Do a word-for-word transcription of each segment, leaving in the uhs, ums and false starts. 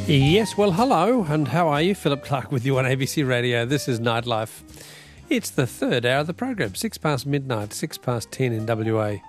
Yes, well, hello, and how are you? Philip Clark with you on A B C Radio. This is Nightlife. It's the third hour of the program, six past midnight, six past ten in W A.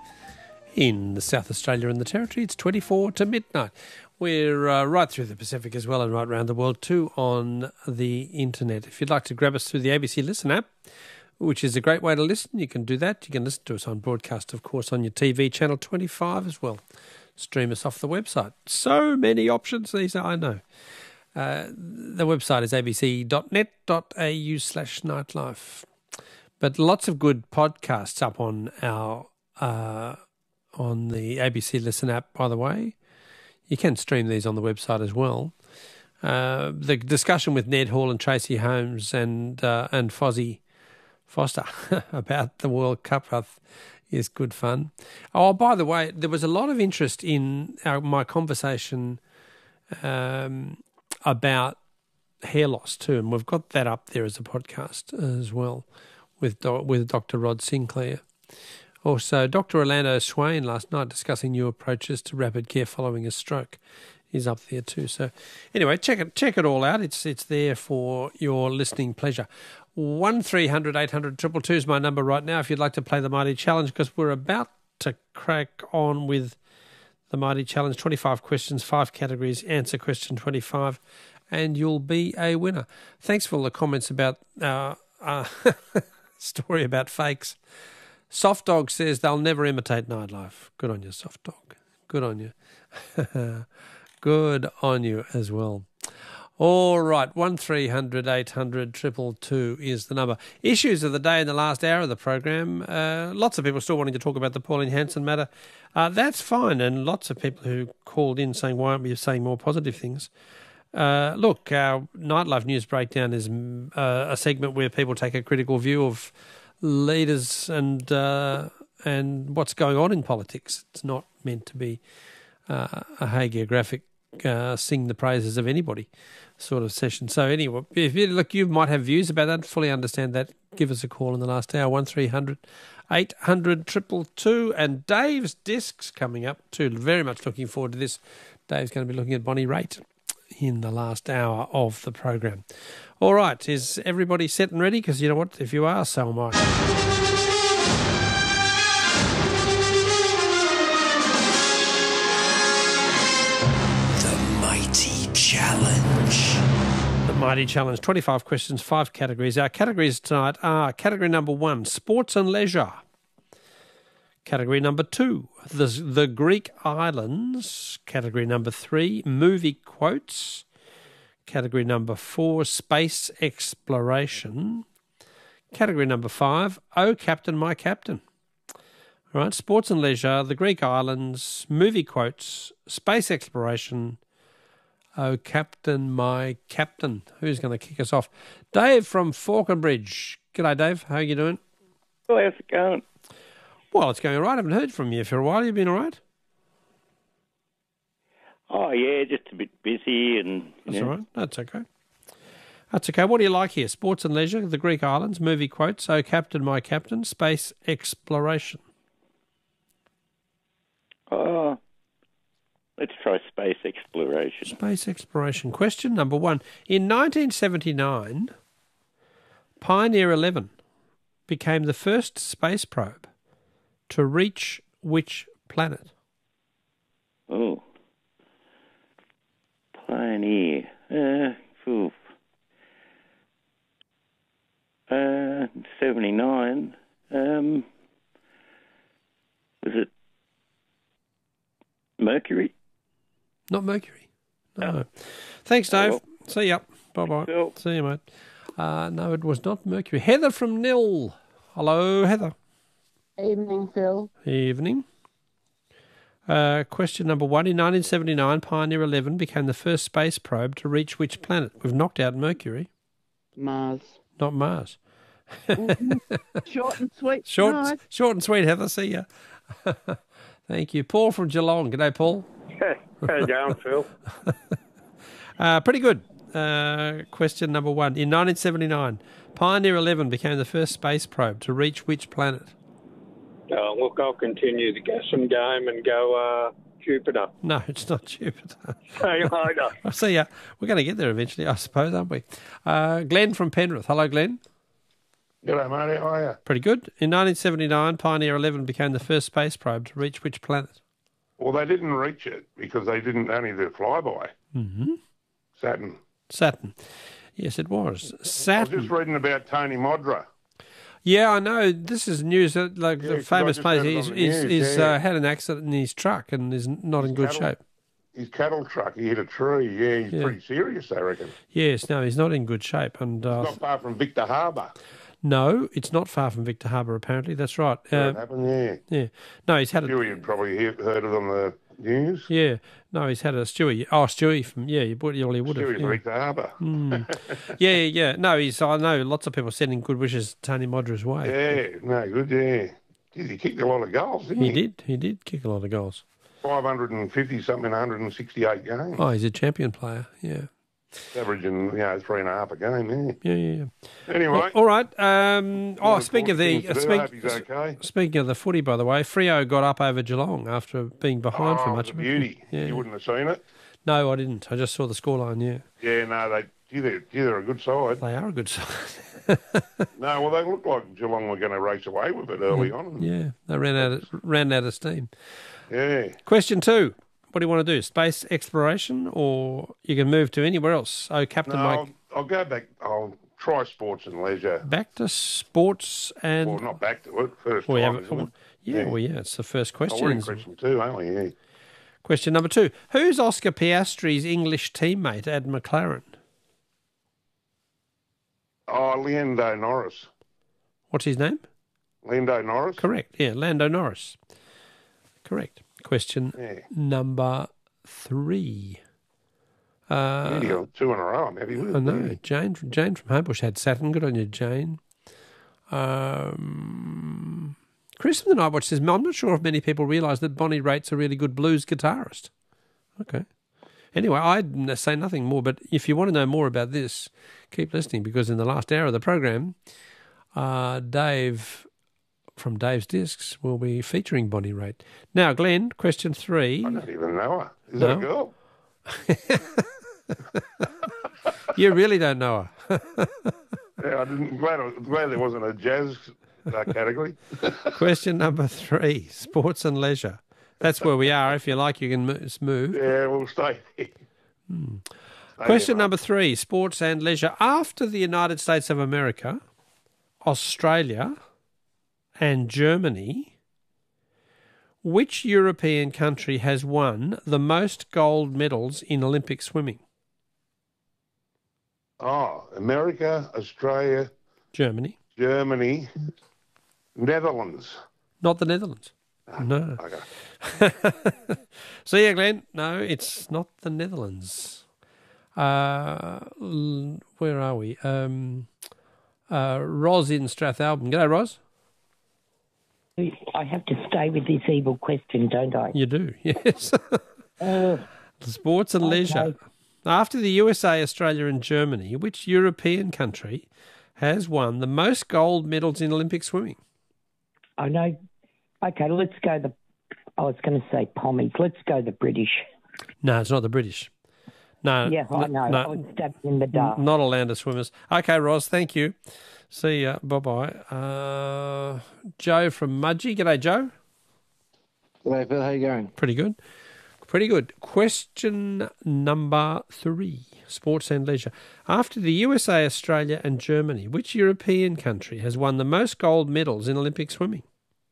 In South Australia and the Territory, it's twenty-four to midnight. We're uh, right through the Pacific as well and right around the world too on the internet. If you'd like to grab us through the A B C Listen app, which is a great way to listen, you can do that. You can listen to us on broadcast, of course, on your T V, Channel twenty-five as well. Stream us off the website. So many options these are, I know. Uh, the website is abc.net.au slash nightlife. But lots of good podcasts up on our uh, on the A B C Listen app, by the way. You can stream these on the website as well. Uh, the discussion with Ned Hall and Tracy Holmes and uh, and Fozzie Foster about the World Cup is good fun. Oh, by the way, there was a lot of interest in our, my conversation um, about hair loss too, and we've got that up there as a podcast as well with with Doctor Rod Sinclair. Also, Doctor Orlando Swain last night discussing new approaches to rapid care following a stroke. He's up there too. So anyway, check it check it all out. It's it's there for your listening pleasure. One three hundred eight hundred two two two is my number right now if you'd like to play the Mighty Challenge, because we're about to crack on with the Mighty Challenge. twenty-five questions, five categories, answer question twenty-five, and you'll be a winner. Thanks for all the comments about our uh, story about fakes. Soft Dog says they'll never imitate Nightlife. Good on you, Soft Dog. Good on you. Good on you as well. All right, one three hundred eight hundred two two two is the number. Issues of the day in the last hour of the program. Uh, lots of people still wanting to talk about the Pauline Hanson matter. Uh, that's fine, and lots of people who called in saying, why aren't we saying more positive things? Uh, look, our Nightlife News Breakdown is uh, a segment where people take a critical view of leaders and uh, and what's going on in politics. It's not meant to be uh, a hagiographic uh, sing the praises of anybody sort of session. So anyway, if you look, you might have views about that, fully understand that, give us a call in the last hour, one three hundred eight hundred two two two. And Dave's Discs coming up too. Very much looking forward to this. Dave's going to be looking at Bonnie Raitt in the last hour of the program. All right, is everybody set and ready? Because you know what, if you are, so am I. Challenge. The Mighty Challenge. twenty-five questions, five categories. Our categories tonight are category number one, sports and leisure. Category number two, the, the Greek islands. Category number three, movie quotes. Category number four, space exploration. Category number five, Oh Captain, My Captain. All right, sports and leisure, the Greek islands, movie quotes, space exploration. Oh, Captain, My Captain. Who's going to kick us off? Dave from Falconbridge. G'day, Dave. How are you doing? Well, how's it going? Well, it's going all right. I haven't heard from you for a while. You been all right? Oh, yeah, just a bit busy. and. That's know. all right. That's okay. That's okay. What do you like here? Sports and leisure, the Greek islands, movie quotes, Oh, Captain, My Captain, space exploration. Oh, let's try space exploration. Space exploration. Question number one. In nineteen seventy-nine, Pioneer eleven became the first space probe to reach which planet? Oh. Pioneer. Uh, oof. Uh, seventy-nine. Um, was it Mercury? Not Mercury. No. No. Thanks, Dave. Oh, well. See ya. Bye-bye. Cool. See you, mate. Uh, no, it was not Mercury. Heather from Nil. Hello, Heather. Evening, Phil. Evening. Uh, question number one. In nineteen seventy-nine, Pioneer eleven became the first space probe to reach which planet? We've knocked out Mercury. Mars. Not Mars. Mm-hmm. Short and sweet. Short, Nice. short and sweet, Heather. See ya. Thank you. Paul from Geelong. G'day, Paul. How you going, Phil? Uh, pretty good. Uh, question number one. In nineteen seventy-nine, Pioneer eleven became the first space probe to reach which planet? Uh, look, I'll continue the guessing game and go Jupiter. No, it's not Jupiter. Hey, I know. I'll see ya. We're going to get there eventually, I suppose, aren't we? Uh, Glenn from Penrith. Hello, Glenn. G'day, mate. How are you? Pretty good. In nineteen seventy-nine, Pioneer eleven became the first space probe to reach which planet? Well, they didn't reach it because they didn't only do flyby. Mm-hmm. Saturn. Saturn. Yes, it was. I was Saturn. just reading about Tony Modra. Yeah, I know. This is news that, like, Yeah, the 'cause famous I just place heard it is, on the is, news, is yeah. uh, had an accident in his truck and is not in good cattle- shape. His cattle truck, he hit a tree. Yeah, he's Yeah. pretty serious, I reckon. Yes, no, he's not in good shape. And uh, Not far from Victor Harbour. no, it's not far from Victor Harbour, apparently. That's right. Where Uh, it happened, yeah. yeah. No, he's had a... Stewie had probably he- heard it on the news. Yeah. No, he's had a Stewie. Oh, Stewie from... Yeah, you would, well, he would have. Stewie's Yeah. Victor Harbour. yeah, yeah, yeah. No, he's... I know lots of people sending good wishes Tony Modra's way. Yeah, no, good, yeah. Geez, he kicked a lot of goals, didn't he? He did. He did kick a lot of goals. five hundred fifty something in one hundred sixty-eight games. Oh, he's a champion player. Yeah. Averaging, you know, three and a half a game, yeah. Yeah, yeah, yeah. Anyway. All right. Um, oh, Well, speaking of the... things to do. I speak, hope he's okay. Speaking of the footy, by the way, Freo got up over Geelong after being behind Oh, for it much was a of it. beauty. Yeah. You wouldn't have seen it. No, I didn't. I just saw the scoreline, yeah. Yeah, no, they, gee, they're, gee, they're a good side. They are a good side. No, well, they looked like Geelong were going to race away with it early on. Yeah, they ran out of, ran out of steam. Yeah. Question two. What do you want to do? Space exploration, or you can move to anywhere else? Oh, Captain No, Mike. I'll, I'll go back. I'll try sports and leisure. Back to sports and... Well, not back to it. First we time, have, isn't it? yeah, Yeah. well, yeah, it's the first Oh, we're in question. question two, aren't we? Yeah. Question number two. Who's Oscar Piastri's English teammate at McLaren? Oh, Lando Norris. What's his name? Lando Norris? Correct. Yeah, Lando Norris. Correct. Question Yeah. number three. Uh, Maybe two in a row, maybe. I know. Jane, Jane from Homebush had Saturn. Good on you, Jane. Um, Chris from the Night Watch says, I'm not sure if many people realise that Bonnie Raitt's a really good blues guitarist. Okay. Anyway, I'd say nothing more, but if you want to know more about this, keep listening, because in the last hour of the program, uh, Dave from Dave's Discs will be featuring Bonnie Raitt. Now, Glenn, question three. I don't even know her. Is No. that a girl? You really don't know her. Yeah, I didn't. Glad, I'm glad there wasn't a jazz uh, category. Question number three, sports and leisure. That's where we are. If you like, you can mo- move. Yeah, we'll stay here. Stay Question there, number three, sports and leisure. After the United States of America, Australia and Germany, which European country has won the most gold medals in Olympic swimming? Oh, America, Australia, Germany. Germany, Netherlands. Not the Netherlands. No. Okay. See ya, Glenn. No, it's not the Netherlands. Uh, l- where are we? Um, uh, Ros in Strathalbyn. G'day, Ros. I have to stay with this evil question, don't I? You do, yes. Uh, Sports and leisure. Okay. After the U S A, Australia and Germany, which European country has won the most gold medals in Olympic swimming? I know. Okay, let's go the. I was going to say Pommies. Let's go the British. No, it's not the British. No, Yeah, I n- know. no, I was stabbed in the dark. not a land of swimmers. Okay, Ros, thank you. See ya. Bye-bye. Uh, Joe from Mudgee. G'day, Joe. G'day, Phil. How you going? Pretty good. Pretty good. Question number three, sports and leisure. After the U S A, Australia and Germany, which European country has won the most gold medals in Olympic swimming?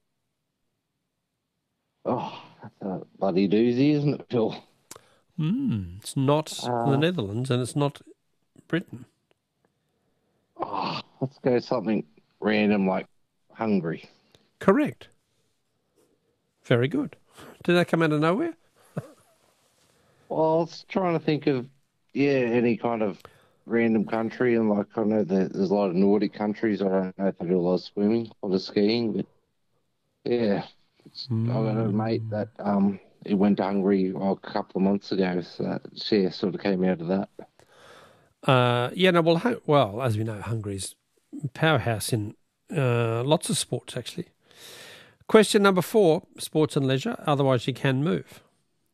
Oh, that's a bloody doozy, isn't it, Phil? Hmm. It's not Uh, the Netherlands and it's not Britain. Oh, let's go something random like Hungary. Correct. Very good. Did that come out of nowhere? Well, I was trying to think of, yeah, any kind of random country. And, like, I know that there's a lot of Nordic countries. I don't know if they do a lot of swimming, a lot of skiing. But, yeah, it's, I've got a mate that um, he went to Hungary well, a couple of months ago. So, that, yeah, sort of came out of that. Uh, yeah, no, well, Hun- well, as we know, Hungary's a powerhouse in uh, lots of sports, actually. Question number four, sports and leisure. Otherwise, you can move.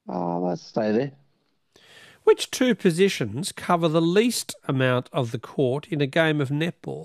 Oh, let's stay there. Which two positions cover the least amount of the court in a game of netball?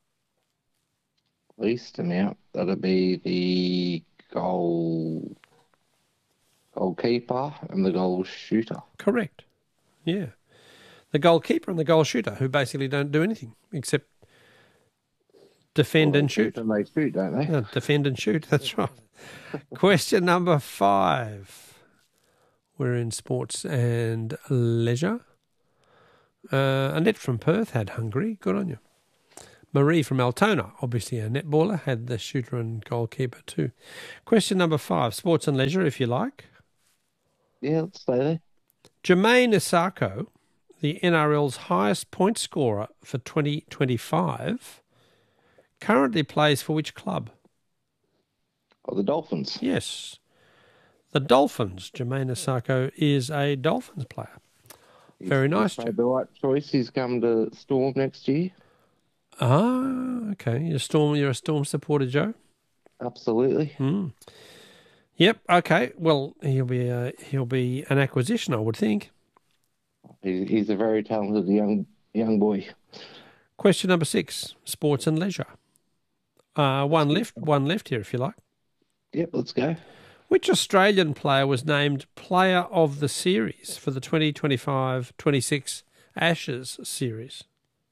Least amount. That'd be the goal goalkeeper and the goal shooter. Correct. Yeah. The goalkeeper and the goal shooter, who basically don't do anything except defend Well, and shoot. And they shoot, don't they? Yeah, defend and shoot, that's right. Question number five. We're in sports and leisure. Uh, Annette from Perth had Hungary. Good on you. Marie from Altona, obviously a netballer, had the shooter and goalkeeper too. Question number five, sports and leisure, if you like. Yeah, let's stay there. Jermaine Isako, the N R L's highest point scorer for twenty twenty-five, currently plays for which club? Oh, the Dolphins. Yes. The Dolphins. Jermaine Isako is a Dolphins player. Very He's nice. made the right choice. He's come to Storm next year. Ah, okay. You're a Storm. You're a Storm supporter, Joe. Absolutely. Hmm. Yep. Okay. Well, he'll be uh, he'll be an acquisition, I would think. He, he's a very talented young young boy. Question number six: sports and leisure. Uh, one left. One left here, if you like. Yep. Let's go. Which Australian player was named Player of the Series for the twenty twenty-five twenty-six Ashes series?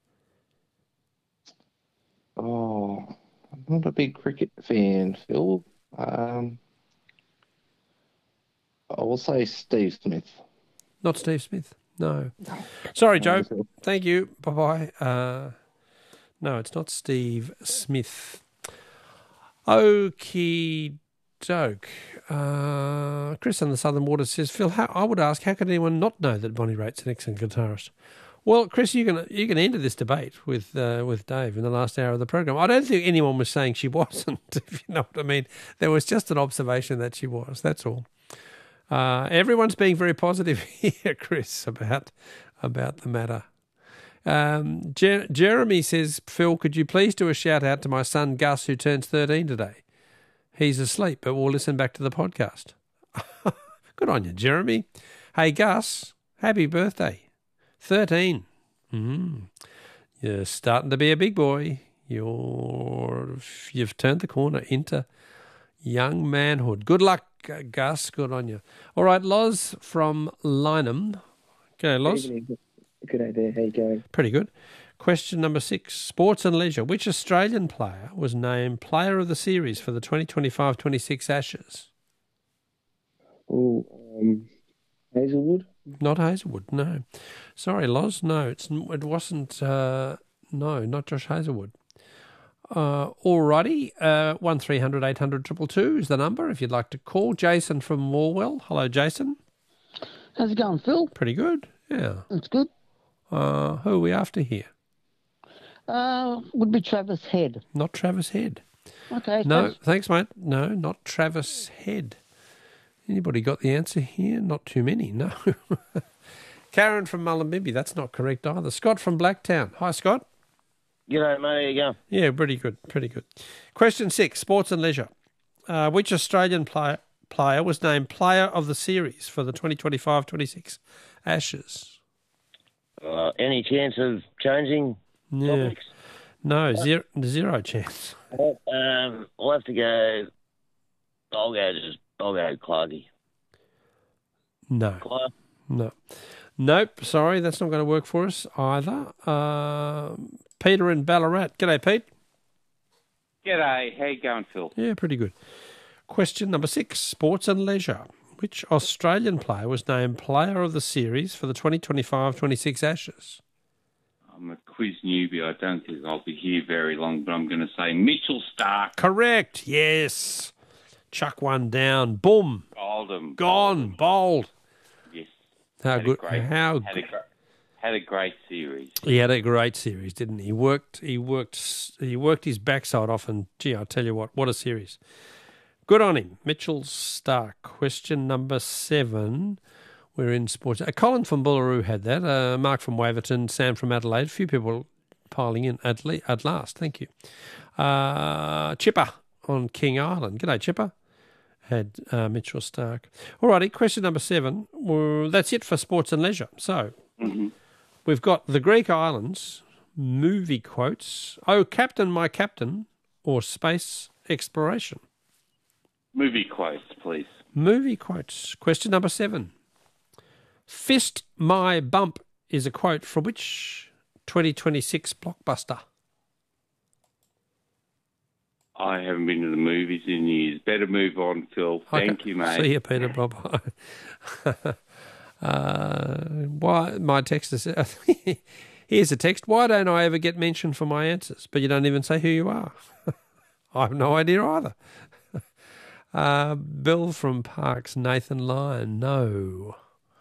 Oh, I'm not a big cricket fan, Phil. Um, I will say Steve Smith. Not Steve Smith. No. Sorry, Joe. Thank you. Bye-bye. Uh, no, it's not Steve Smith. Okie doke. Uh, Chris on the Southern Waters says, Phil, how, I would ask, how can anyone not know that Bonnie Raitt's an excellent guitarist? Well, Chris, you can you can enter this debate with uh, with Dave in the last hour of the program. I don't think anyone was saying she wasn't, if you know what I mean. There was just an observation that she was, that's all. Uh, everyone's being very positive here, Chris, about about the matter. Um, Jer- Jeremy says, Phil, could you please do a shout out to my son Gus, who turns thirteen today? He's asleep, but we'll listen back to the podcast. Good on you, Jeremy. Hey, Gus, happy birthday. thirteen. Mm. You're starting to be a big boy. You're, you've turned the corner into young manhood. Good luck, Gus. Good on you. All right, Loz from Lynham. G'day, Loz. Good evening. Good day there. How you going? Pretty good. Question number six, sports and leisure. Which Australian player was named Player of the Series for the twenty twenty-five twenty-six Ashes? Oh, um, Hazelwood? Not Hazelwood, no. Sorry, Loz, no, it's, it wasn't, uh, no, not Josh Hazelwood. Uh, alrighty, uh, one three hundred eight hundred two two two is the number if you'd like to call. Jason from Morwell. Hello, Jason. How's it going, Phil? Pretty good, yeah. That's good. Uh, who are we after here? Uh, would be Travis Head. Not Travis Head. Okay. No, thanks. thanks, mate. No, not Travis Head. Anybody got the answer here? Not too many, no. Karen from Mullumbimby, that's not correct either. Scott from Blacktown. Hi, Scott. G'day, mate. How you going? Yeah, pretty good, pretty good. Question six, sports and leisure. Uh, which Australian player, player was named Player of the Series for the twenty twenty-five twenty-six Ashes? Uh, any chance of changing Yeah. topics? No, zero, zero chance. Um, I'll have to go. I'll go just. I'll go Clarkie. No. Clark. No. Nope, sorry, that's not going to work for us either. Uh, Peter in Ballarat. G'day, Pete. G'day. How you going, Phil? Yeah, pretty good. Question number six, sports and leisure. Which Australian player was named Player of the Series for the twenty twenty-five twenty-six Ashes? I'm a quiz newbie. I don't think I'll be here very long, but I'm going to say Mitchell Stark. Correct, yes. Chuck one down. Boom. Oldham. Gone. Bowled. Yes. How Had a good. great- How had a, gr- had a great series. He had a great series, didn't he? He worked. He worked. He worked his backside off, and gee, I tell you what, what a series! Good on him, Mitchell Stark. Question number seven. We're in sports. Uh, Colin from Bullaroo had that. Uh, Mark from Waverton. Sam from Adelaide. A few people piling in at le- at last. Thank you. Uh, Chipper on King Island. G'day, Chipper. had uh, Mitchell Stark. All righty, question number seven. Well, that's it for sports and leisure. So Mm-hmm. we've got the Greek islands, movie quotes, Oh, Captain, My Captain, or space exploration. Movie quotes, please. Movie quotes. Question number seven. Fist My Bump is a quote from which twenty twenty-six blockbuster? I haven't been to the movies in years. Better move on, Phil. Thank Okay. you, mate. See you, Peter. Bye-bye. uh, why, my text is... Here's a text. Why don't I ever get mentioned for my answers? But you don't even say who you are. I have no idea either. uh, Bill from Parks, Nathan Lyon. No.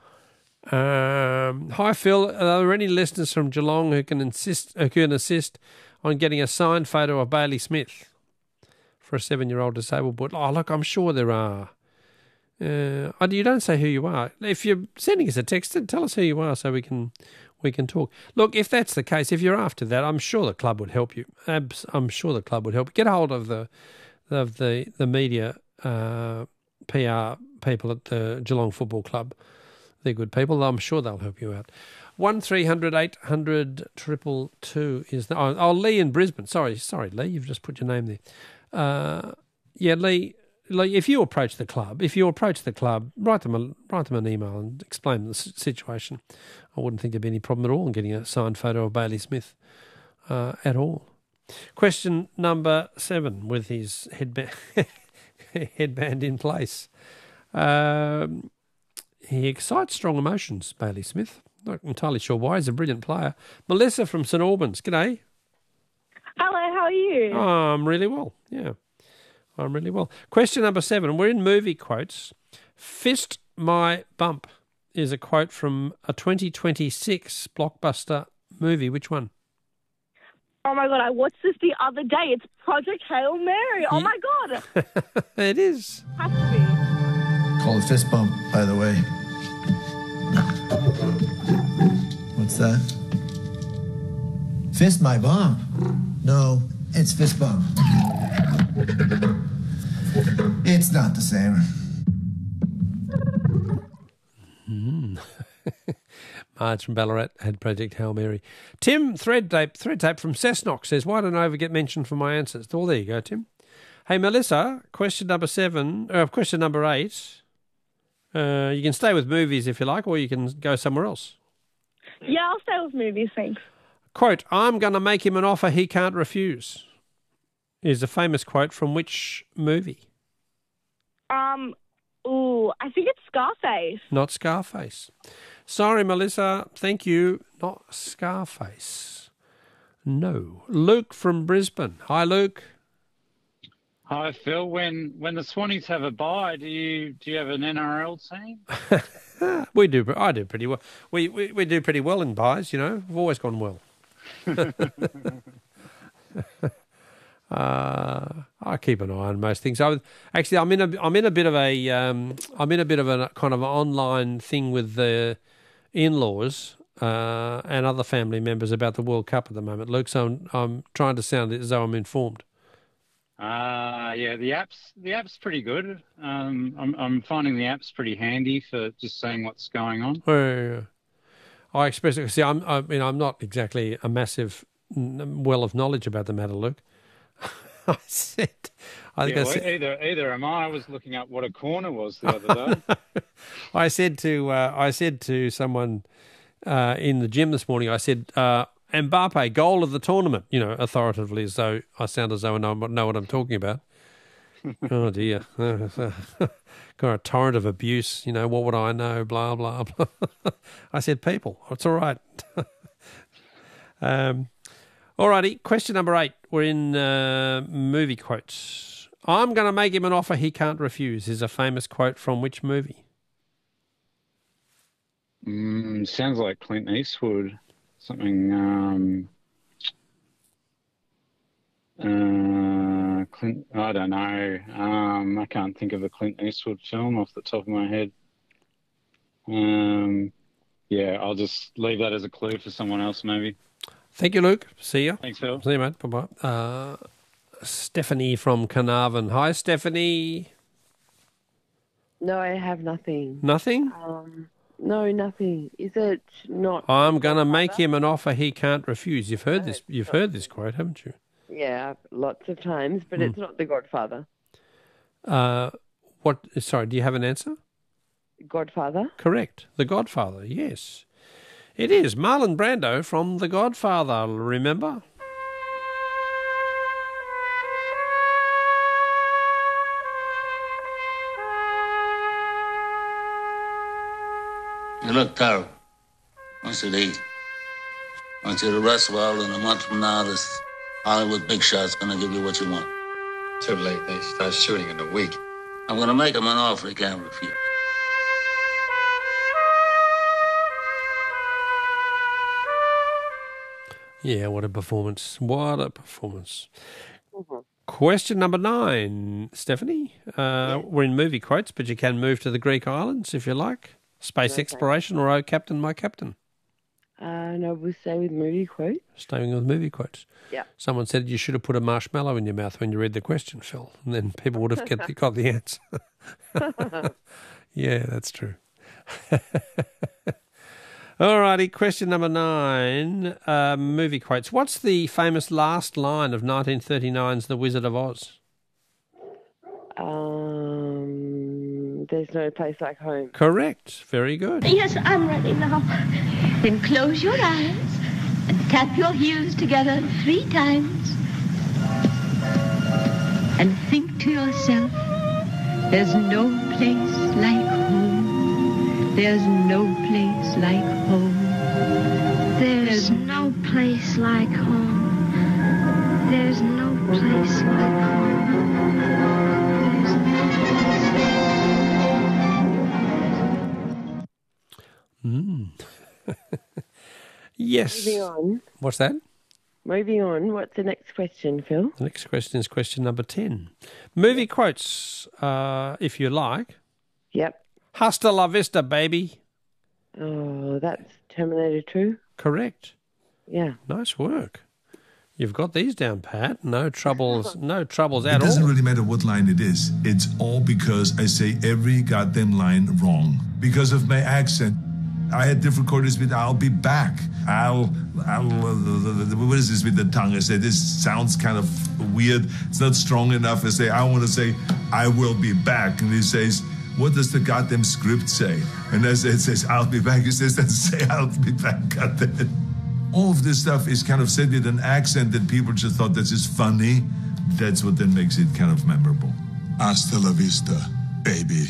Um, hi, Phil. Are there any listeners from Geelong who can insist, who can assist on getting a signed photo of Bailey Smith for a seven-year-old disabled boy? Oh, look, I'm sure there are. Uh, you don't say who you are. If you're sending us a text, tell us who you are so we can we can talk. Look, if that's the case, if you're after that, I'm sure the club would help you. Abs- I'm sure the club would help. Get hold of the of the the media uh, P R people at the Geelong Football Club. They're good people. I'm sure they'll help you out. One three hundred eight hundred triple two is the oh, oh Lee in Brisbane. Sorry, sorry Lee, you've just put your name there. Uh, yeah, Lee. Lee, if you approach the club, if you approach the club, write them a, write them an email and explain the situation. I wouldn't think there'd be any problem at all in getting a signed photo of Bailey Smith uh, at all. Question number seven with his headband headband in place. Um, he excites strong emotions, Bailey Smith. Not entirely sure why. He's a brilliant player. Melissa from St Albans. G'day. Hello, how are you? Oh, I'm really well. Yeah, I'm really well. Question number seven. We're in movie quotes. Fist My Bump is a quote from a twenty twenty-six blockbuster movie. Which one? Oh my God, I watched this the other day. It's Project Hail Mary. Oh my God. It is. Has to be. Call it fist bump, by the way. What's that? Fist my bump? No, it's fist bump. It's not the same. Mm. Marge from Ballarat had Project Hail Mary. Tim Threadtape, Threadtape from Cessnock says, why don't I ever get mentioned for my answers? Well, there you go, Tim. Hey, Melissa, question number seven, uh, question number eight. Uh, you can stay with movies if you like, or you can go somewhere else. Yeah, I'll stay with movies, thanks. Quote, I'm going to make him an offer he can't refuse, is a famous quote from which movie? Um, ooh, I think it's Scarface. Not Scarface. Sorry, Melissa. Thank you. Not Scarface. No. Luke from Brisbane. Hi, Luke. Hi, Phil. When when the Swannies have a bye, do you do you have an N R L team? we do. I do pretty well. We, we we do pretty well in buys. You know, we've always gone well. uh, I keep an eye on most things. I actually, I'm in a I'm in a bit of a um, I'm in a bit of a kind of online thing with the in-laws uh, and other family members about the World Cup at the moment, Luke. So I'm, I'm trying to sound as though I'm informed. Uh, yeah, the app's the app's pretty good. Um, I'm I'm finding the app's pretty handy for just seeing what's going on. Oh, yeah, yeah. I express it. See, I'm I mean I'm not exactly a massive well of knowledge about the matter, Luke. I said, I think yeah, I well, said, either either am I. I was looking up what a corner was the other day. I said to uh, I said to someone uh, in the gym this morning. I said. Uh, Mbappe, goal of the tournament, you know, authoritatively, as though I sound as though I know, know what I'm talking about. Oh, dear. Got a torrent of abuse, you know, what would I know, blah, blah, blah. I said, people, it's all right. um, all righty, question number eight. We're in uh, movie quotes. I'm going to make him an offer he can't refuse is a famous quote from which movie? Mm, sounds like Clint Eastwood. Something, um, uh, Clint, I don't know. Um, I can't think of a Clint Eastwood film off the top of my head. Um, yeah, I'll just leave that as a clue for someone else, maybe. Thank you, Luke. See you. Thanks, Phil. See you, mate. Bye-bye. Uh, Stephanie from Carnarvon. Hi, Stephanie. No, I have nothing. Nothing? Um, no, nothing. Is it not? I'm going to make him an offer he can't refuse. You've heard this. You've heard this quote, haven't you? Yeah, lots of times, but Hmm. it's not The Godfather. Uh, what? Sorry, do you have an answer? Godfather? Correct. The Godfather. Yes, it is Marlon Brando from The Godfather. Remember? You look terrible. I want you to eat. I want you to rest well, and a month from now, this Hollywood big shot's gonna give you what you want. Too late. They start shooting in a week. I'm gonna make him an offer he can't refuse. Yeah, what a performance. What a performance. Question number nine, Stephanie. Uh, We're in movie quotes, but you can move to the Greek islands if you like. Space Okay. exploration or Oh, Captain, My Captain. Uh, no, we'll stay with movie quote. Staying with movie quotes. Yeah. Someone said you should have put a marshmallow in your mouth when you read the question, Phil, and then people would have get the, got the answer. Yeah, that's true. All righty, question number nine, uh, movie quotes. What's the famous last line of nineteen thirty-nine's The Wizard of Oz? Um, there's no place like home. Correct. Very good. Yes, I'm ready now. Then close your eyes and tap your heels together three times. And think to yourself, there's no place like home. There's no place like home. There's no place like home. There's no place like Mm. Yes. Moving on. What's that? Moving on. What's the next question, Phil? The next question is question number ten. Movie quotes, uh, if you like. Yep. Hasta la vista, baby. Oh, that's Terminator two. Correct. Yeah. Nice work. You've got these down, Pat. No troubles, no troubles It at doesn't all. really matter what line it is. It's all because I say every goddamn line wrong. Because of my accent. I had difficulties with I'll be back. I'll, I'll, uh, what is this with the tongue? I say, this sounds kind of weird. It's not strong enough. I say, I want to say, I will be back. And he says, what does the goddamn script say? And I say, it says, I'll be back. He says, then say, I'll be back, goddamn it. All of this stuff is kind of said with an accent that people just thought this is funny. That's what then makes it kind of memorable. Hasta la vista, baby.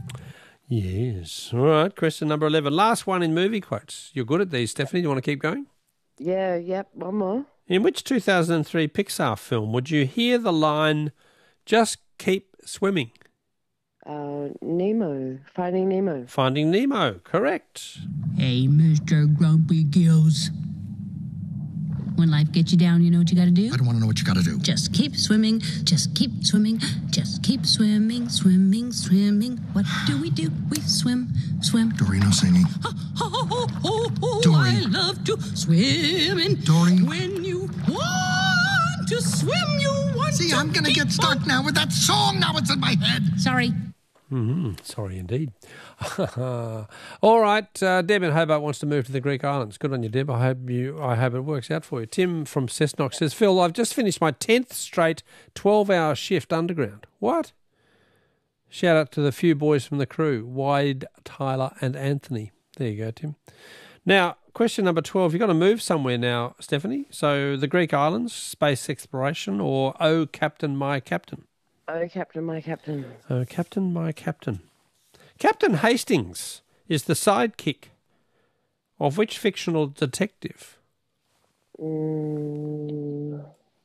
Yes. All right, question number eleven. Last one in movie quotes. You're good at these, Stephanie. Do you want to keep going? Yeah, yep, one more. In which two thousand three Pixar film would you hear the line, just keep swimming? Uh, Nemo. Finding Nemo. Finding Nemo. Correct. Hey, Mister Grumpy Gills. When life gets you down, you know what you gotta do? I don't want to know what you gotta do. Just keep swimming, just keep swimming, just keep swimming, swimming, swimming. What do we do? We swim, swim. Dorino singing. Oh, oh, oh, oh, Dory. I love to swim in. Dory. When you want to swim, you want See, to I'm gonna keep get stuck on. now with that song. Now it's in my head. Sorry. Mm-hmm. Sorry, indeed. All right, uh, Deb in Hobart wants to move to the Greek islands. Good on you, Deb. I hope you. I hope it works out for you. Tim from Cessnock says, Phil, I've just finished my tenth straight twelve-hour shift underground. What? Shout out to the few boys from the crew, Wade, Tyler, and Anthony. There you go, Tim. Now, question number twelve. You've got to move somewhere now, Stephanie. So the Greek islands, space exploration, or Oh, Captain, My Captain. Oh, Captain, my Captain. Oh, Captain, My Captain. Captain Hastings is the sidekick of which fictional detective? Mm,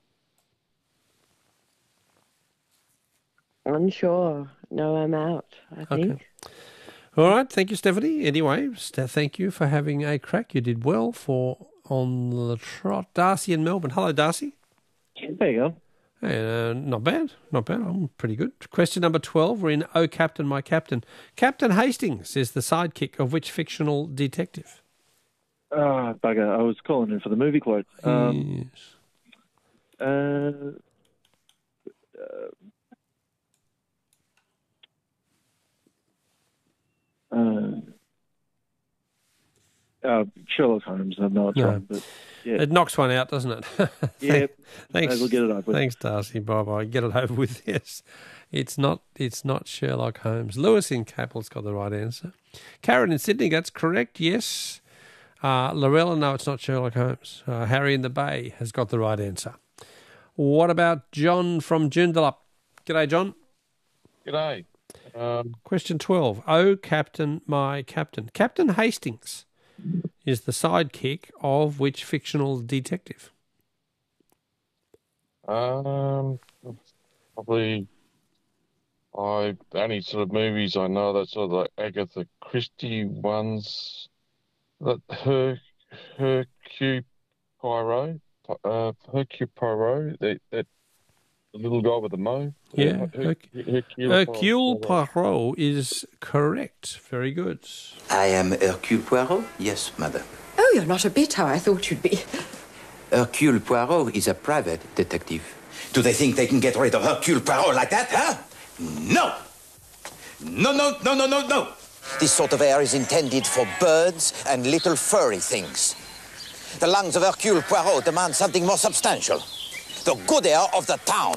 unsure. No, I'm out, I think. Okay. All right, thank you, Stephanie. Anyway, St- thank you for having a crack. You did well for On the Trot. Darcy in Melbourne. Hello, Darcy. There you go. Hey, uh, not bad, not bad. I'm pretty good. Question number twelve. We're in Oh, Captain, My Captain. Captain Hastings is the sidekick of which fictional detective? Ah, bugger. I was calling in for the movie quote. Um, yes. Uh, uh, Uh, uh, Sherlock Holmes. I know it's No. wrong, but yeah. It knocks one out, doesn't it? Yeah. Thanks. We'll get it over with. Thanks, Darcy. Bye bye. Get it over with. Yes, it's not. It's not Sherlock Holmes. Lewis in Capel's got the right answer. Karen in Sydney, that's correct. Yes. Uh, Lorella, no, it's not Sherlock Holmes. Uh, Harry in the Bay has got the right answer. What about John from Joondalup? G'day, John. G'day. Um, Question twelve. Oh, Captain, my Captain. Captain Hastings is the sidekick of which fictional detective? um, probably. I the only sort of movies I know that sort of like Agatha Christie ones. That her Hercule Poirot, uh, Hercule Poirot, that that the little guy with the mo. Yeah, Her- Herc- Hercule Hercule Poirot. Poirot is correct. Very good. I am Hercule Poirot? Yes, madam. Oh, you're not a bit how I thought you'd be. Hercule Poirot is a private detective. Do they think they can get rid of Hercule Poirot like that, huh? No! No, no, no, no, no, no! This sort of air is intended for birds and little furry things. The lungs of Hercule Poirot demand something more substantial. The good air of the town.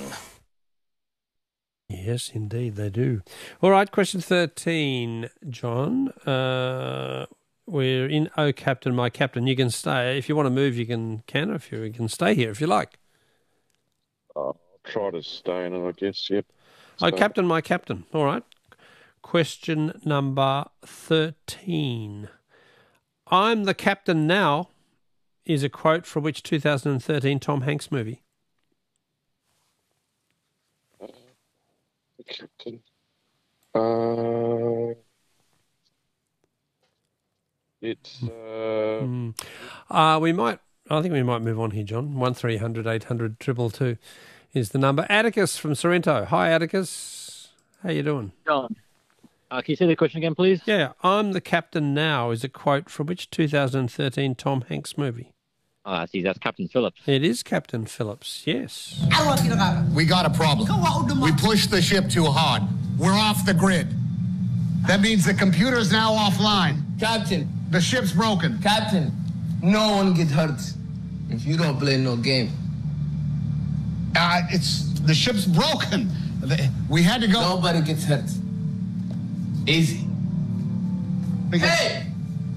Yes, indeed, they do. All right, question thirteen, John. Uh, we're in Oh, Captain, my Captain. You can stay. If you want to move, you can, can. If you, you can stay here if you like. I'll try to stay in it, I guess. Yep. Oh, So- Captain, my Captain. All right. Question number thirteen. I'm the Captain now is a quote from which two thousand thirteen Tom Hanks movie? Captain. Uh, it's uh, Hmm. Uh, we might, I think we might move on here, John. one three hundred eight hundred two two two is the number. Atticus from Sorrento. Hi, Atticus. How you doing? John, uh, can you say the question again, please? Yeah, I'm the Captain now is a quote from which two thousand thirteen Tom Hanks movie? Oh, I see. That's Captain Phillips. It is Captain Phillips, yes. We got a problem. We pushed the ship too hard. We're off the grid. That means the computer's now offline. Captain. The ship's broken. Captain, no one get hurt if you don't play no game. Uh, it's the ship's broken. The- We had to go. Nobody gets hurt. Easy. Hey!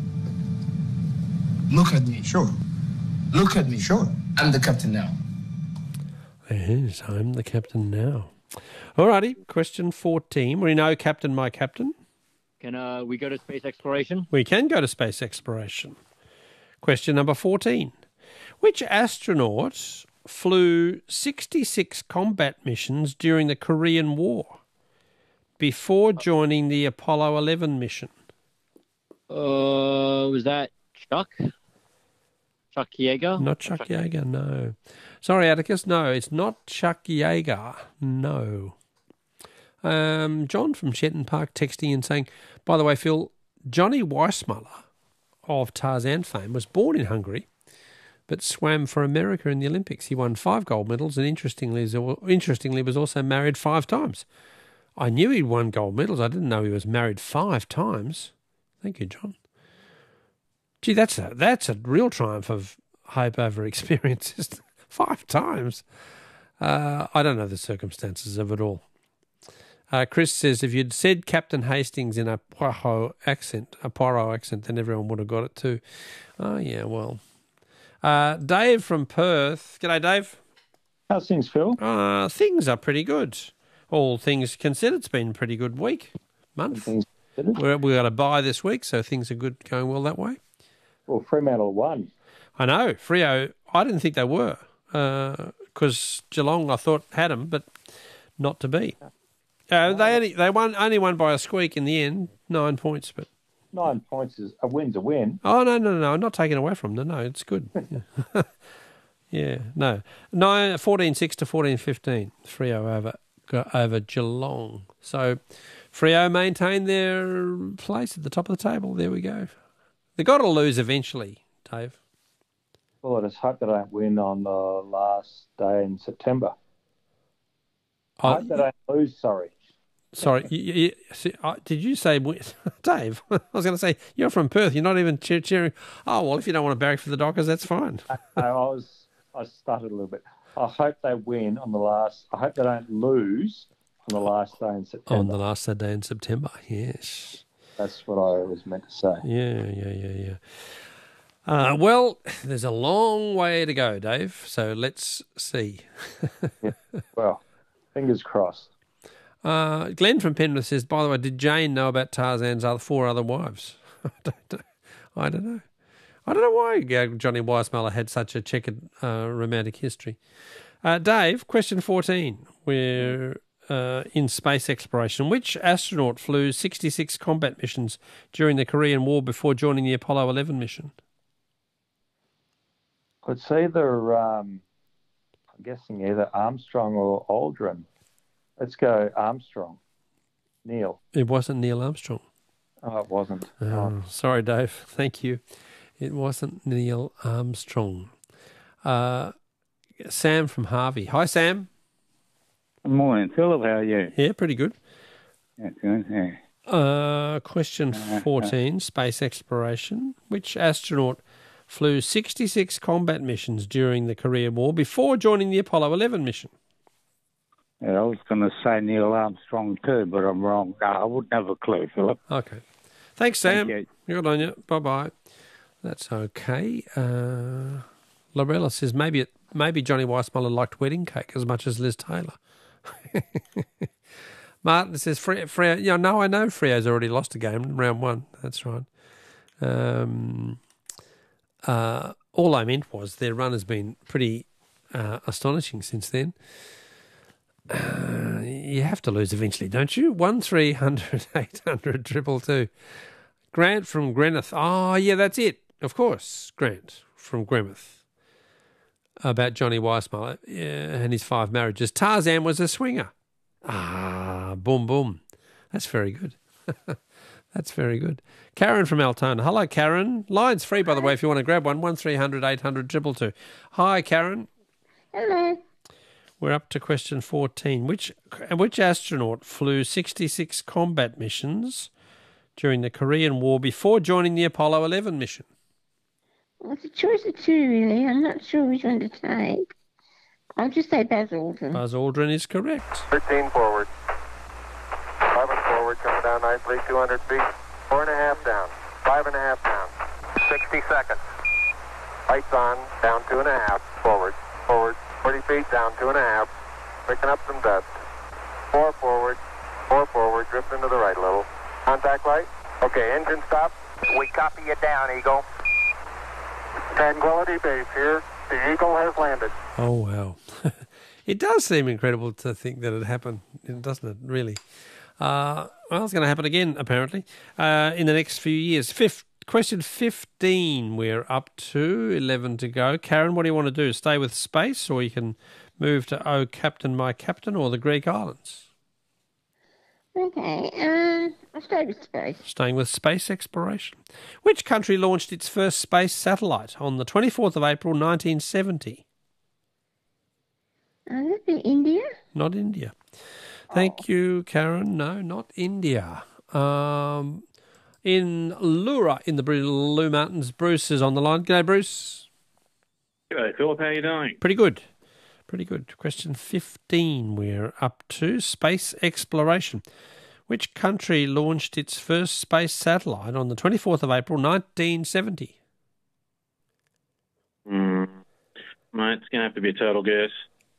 Look at me. Sure. Look at me. Sure. I'm the captain now. It is. I'm the Captain now. All righty. Question fourteen. We know Captain, my Captain. Can uh, we go to space exploration? We can go to space exploration. Question number fourteen. Which astronaut flew sixty-six combat missions during the Korean War before joining the Apollo eleven mission? Uh, was that Chuck? Chuck Yeager? Not Chuck Yeager, no. Sorry, Atticus, no, it's not Chuck Yeager, no. Um, John from Shenton Park texting and saying, by the way, Phil, Johnny Weissmuller of Tarzan fame was born in Hungary but swam for America in the Olympics. He won five gold medals and interestingly, interestingly was also married five times. I knew he'd won gold medals. I didn't know he was married five times. Thank you, John. Gee, that's a, that's a real triumph of hope over experiences. Five times. Uh, I don't know the circumstances of it all. Uh, Chris says, if you'd said Captain Hastings in a Poirot accent, a Poirot accent, then everyone would have got it too. Oh, yeah, well. Uh, Dave from Perth. G'day, Dave. How's things, Phil? Uh, things are pretty good. All things considered, it's been a pretty good week, month. We're, we got a bye this week, so things are good, going well that way. Well, Fremantle won. I know. Freo, I didn't think they were because uh, Geelong, I thought, had them, but not to be. Uh, they only they won only won by a squeak in the end, nine points. But Nine points is a win's a win. oh no no no no, I'm not taking away from them. No, no, it's good. Yeah, yeah no, nine fourteen six to fourteen fifteen. Freo over over Geelong. So Freo maintain their place at the top of the table. There we go. They got to lose eventually, Dave. Well, I just hope they don't win on the last day in September. I Oh, hope they don't lose, sorry. Sorry, you, you, see, uh, did you say, Dave? I was going to say, you're from Perth. You're not even cheer, cheering. Oh, well, if you don't want to barrack for the Dockers, that's fine. I, I was, I stuttered a little bit. I hope they win on the last, I hope they don't lose on the last day in September. On the last day in September, yes. That's what I was meant to say. Yeah, yeah, yeah, yeah. Uh, well, there's a long way to go, Dave, so let's see. Yeah. Well, fingers crossed. Uh, Glenn from Penrith says, by the way, did Jane know about Tarzan's other four other wives? I don't know. I don't know. I don't know why uh, Johnny Weissmuller had such a checkered uh, romantic history. Uh, Dave, question fourteen. We're uh, in space exploration. Which astronaut flew sixty-six combat missions during the Korean War before joining the Apollo eleven mission? It's either, um, I'm guessing either Armstrong or Aldrin. Let's go Armstrong. Neil. It wasn't Neil Armstrong. Oh, it wasn't. Oh, Oh. Sorry, Dave. Thank you. It wasn't Neil Armstrong. Uh, Sam from Harvey. Hi, Sam. Good morning, Philip. How are you? Yeah, pretty good. Yeah, good. Yeah. Uh, question fourteen, space exploration. Which astronaut flew sixty-six combat missions during the Korean War before joining the Apollo eleven mission? Yeah, I was going to say Neil Armstrong too, but I'm wrong. No, I wouldn't have a clue, Philip. Okay. Thanks, Sam. Thank you. Good on you. Bye-bye. That's okay. Uh, Lorella says maybe it, maybe Johnny Weissmuller liked wedding cake as much as Liz Taylor. Martin says, Freo, Freo, yeah, no, I know Freo's already lost a game in round one. That's right. Um, uh, all I meant was their run has been pretty uh, astonishing since then. Uh, you have to lose eventually, don't you? One three hundred eight hundred triple two. Grant from Greenock. Oh, yeah, that's it. Of course, Grant from Greenock. About Johnny Weissmuller yeah, and his five marriages. Tarzan was a swinger. Ah, boom, boom. That's very good. That's very good. Karen from Altona. Hello, Karen. Line's free, by the way, if you want to grab one. One three hundred eight hundred two two two. Hi, Karen. Hello. We're up to question fourteen. Which which astronaut flew sixty-six combat missions during the Korean War before joining the Apollo eleven mission? Well, it's a choice of two, really. I'm not sure which one to take. I'll just say Buzz Aldrin. Buzz Aldrin is correct. thirteen forward. eleven forward, coming down nicely, two hundred feet. Four and a half down. Five and a half down. sixty seconds. Lights on, down two and a half. Forward, forward. forty feet, down two and a half. Picking up some dust. Four forward, four forward, drift into the right a little. Contact light. Okay, engine stop. We copy you down, Eagle. Tranquility Base here. The Eagle has landed. Oh, wow. It does seem incredible to think that it happened, doesn't it, really? Uh, well, it's going to happen again, apparently, uh, in the next few years. Fifth, question fifteen, we're up to, eleven to go. Karen, what do you want to do? Stay with space, or you can move to Oh, Captain, My Captain, or the Greek islands? Okay, um, I'll stay with space. Staying with space exploration. Which country launched its first space satellite on the twenty-fourth of April, nineteen seventy? Uh, that'd be India. Not India. Thank you, Karen. No, not India. Um, in Lura, in the Blue Mountains, Bruce is on the line. G'day, Bruce. G'day, Philip. How you doing? Pretty good. Pretty good. Question fifteen, we're up to space exploration. Which country launched its first space satellite on the twenty-fourth of April, nineteen seventy? Mm, mate, it's going to have to be a total guess.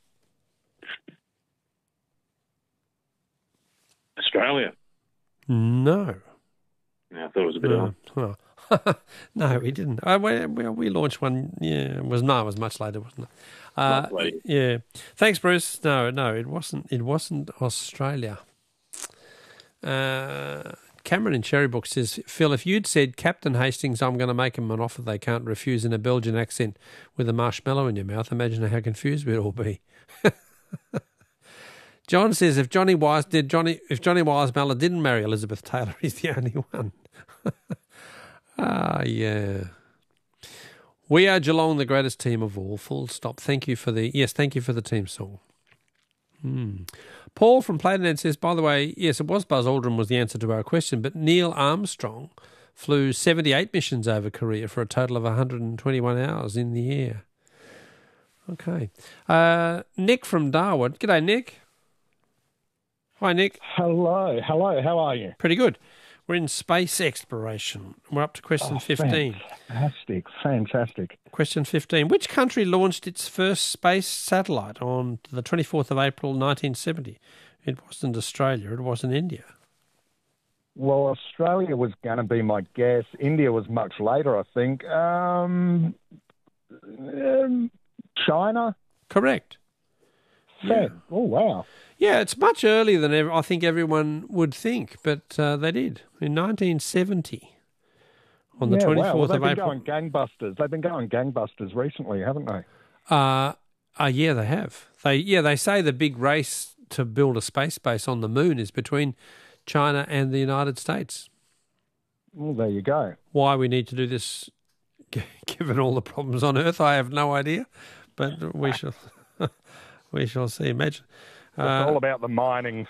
Australia. No. Yeah, I thought it was a bit no. odd. Oh. No, we didn't. Uh, we, we, we launched one, yeah, it was, no, it was much later, wasn't it? Uh, yeah. Thanks, Bruce. No, no, it wasn't, it wasn't Australia. Uh, Cameron in Cherrybrook says, Phil, if you'd said, Captain Hastings, I'm going to make him an offer they can't refuse in a Belgian accent with a marshmallow in your mouth, imagine how confused we'd all be. John says, if Johnny Wise did Johnny, if Johnny Weissmuller didn't marry Elizabeth Taylor, he's the only one. Ah, yeah. We are Geelong, the greatest team of all. Full stop. Thank you for the yes. Thank you for the team song. Hmm. Paul from Platinum says, by the way, yes, it was Buzz Aldrin was the answer to our question, but Neil Armstrong flew seventy-eight missions over Korea for a total of one hundred twenty-one hours in the air. Okay. Uh, Nick from Darwin. G'day, Nick. Hi, Nick. Hello. Hello. How are you? Pretty good. We're in space exploration. We're up to question oh, fifteen. Fantastic. Fantastic. Question fifteen. Which country launched its first space satellite on the twenty-fourth of April nineteen seventy? It wasn't Australia. It wasn't India. Well, Australia was going to be my guess. India was much later, I think. Um, um, China? Correct. Yeah. Oh, wow. Yeah, it's much earlier than ever, I think everyone would think, but uh, they did in nineteen seventy on the yeah, twenty-fourth wow. well, of they've April. been going gangbusters. They've been going gangbusters recently, haven't they? Uh, uh, yeah, they have. They yeah, they say the big race to build a space base on the moon is between China and the United States. Well, there you go. Why we need to do this, given all the problems on Earth, I have no idea, but we shall we shall see. Imagine. It's uh, all about the mining